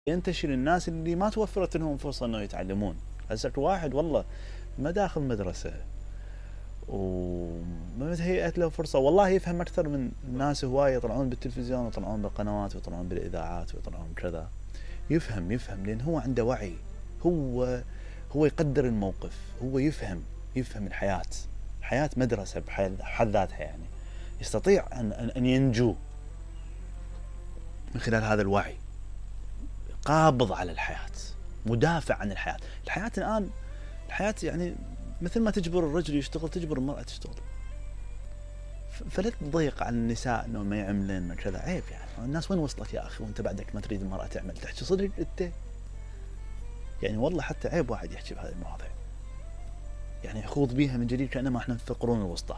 ينتشر الناس اللي ما توفرت لهم فرصة انه يتعلمون. هسه واحد والله ما داخل مدرسة وما تهيأت له فرصة، والله يفهم أكثر من ناس هواية يطلعون بالتلفزيون ويطلعون بالقنوات ويطلعون بالإذاعات ويطلعون كذا. يفهم لأن هو عنده وعي، هو يقدر الموقف، هو يفهم الحياة مدرسة بحد ذاتها، يعني يستطيع أن ينجو من خلال هذا الوعي، قابض على الحياة، مدافع عن الحياة الآن الحياة يعني مثل ما تجبر الرجل يشتغل تجبر المرأة تشتغل. فلا تضيق على النساء انه ما يعملن كذا، عيب يعني. الناس وين وصلت يا اخي وانت بعدك ما تريد المرأة تعمل؟ تحكي صدق انت يعني؟ والله حتى عيب واحد يحكي بهذه المواضيع، يعني يخوض بيها من جديد كأنما احنا في القرون الوسطى.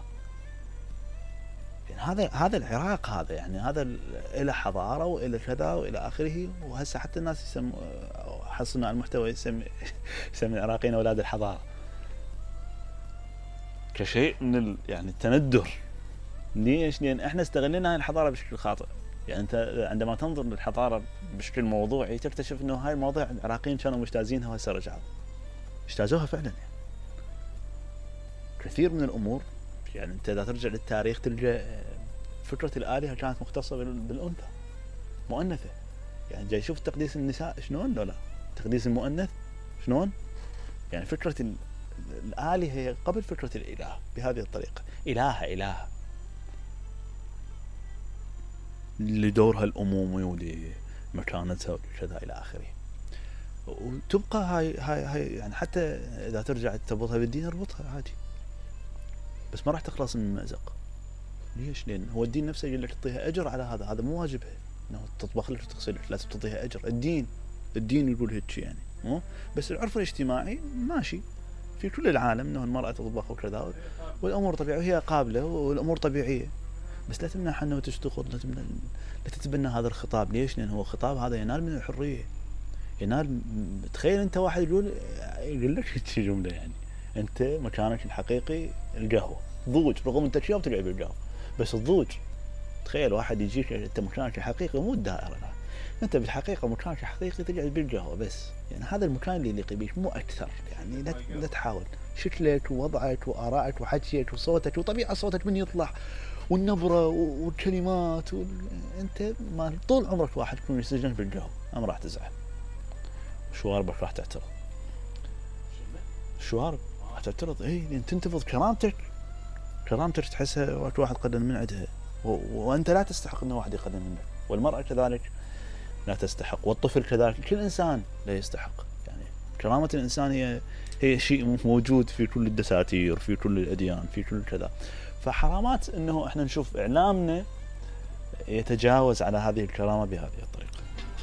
يعني هذا العراق، هذا يعني هذا إلى حضارة وإلى كذا وإلى آخره. وهسه حتى الناس يسموا حصلنا على المحتوى يسمي العراقيين أولاد الحضارة كشيء من يعني التندر. ليش؟ لأن احنا استغلنا هاي الحضارة بشكل خاطئ. يعني انت عندما تنظر للحضارة بشكل موضوعي تكتشف انه هاي المواضيع العراقيين كانوا مجتازينها وهسه رجعوا اجتازوها فعلا. يعني كثير من الامور، يعني انت اذا ترجع للتاريخ تلقى فكرة الآلهة كانت مختصة بالأنثى، مؤنثة. يعني جاي شوف تقديس النساء شلون، لا تقديس المؤنث شلون. يعني فكرة الآلهة هي قبل فكرة الإله بهذه الطريقة، إلهة لدورها الأمومي ولمكانتها وكذا إلى آخره. وتبقى هاي يعني حتى إذا ترجع تربطها بالدين اربطها عادي، بس ما راح تخلص من المأزق. ليش؟ لأن هو الدين نفسه يقول لك تعطيها أجر على هذا مو واجبها إنه تطبخ لك وتغسل لك، لازم تعطيها أجر. الدين يقول هيك يعني. بس العرف الاجتماعي ماشي في كل العالم إنه المرأة تطبخ وكذا والأمور طبيعية وهي قابلة والأمور طبيعية، بس لا تمنعها أنه تشتغل، لا تتبنى هذا الخطاب. ليش؟ لأن هو خطاب هذا ينال من الحرية، ينال. تخيل أنت واحد يقول لك هيك جملة، يعني أنت مكانك الحقيقي القهوة، ضوج، رغم أنت شيء بتلعب بالقهوة بس الضوج. تخيل واحد يجيك أنت مكانك الحقيقي مو الدائرة، لا أنت بالحقيقة مكانك الحقيقي تقعد بالقهوة بس. يعني هذا المكان اللي يليق بيك مو أكثر. يعني لا تحاول شكلك ووضعك وآرائك وحكيك وصوتك وطبيعة صوتك من يطلع والنبرة والكلمات أنت ما طول عمرك واحد تكون يسجن بالقهوة ما راح تزعل، شواربك راح تعترض، الشوارب راح تعترض. لأن تنتفض كرامتك تحسها واحد قدم من عندها، وأنت لا تستحق أن واحد يقدم منك، والمرأة كذلك لا تستحق، والطفل كذلك، كل إنسان لا يستحق. يعني كرامة الإنسان هي شيء موجود في كل الدساتير، في كل الأديان، في كل كذا. فحرامات أنه إحنا نشوف إعلامنا يتجاوز على هذه الكرامة بهذه الطريقة.